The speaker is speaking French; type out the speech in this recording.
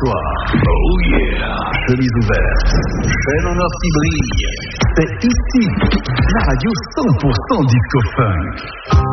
soir. Oh yeah. Chemise ouverte, chaîne en or qui brille. C'est ici, la radio 100% disco funk.